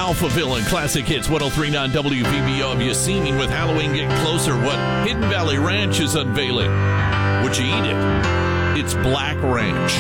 Alphaville and Classic Hits 103.9 WVBO. Have you seen with Halloween getting closer what Hidden Valley Ranch is unveiling? Would you eat it? It's Black Ranch.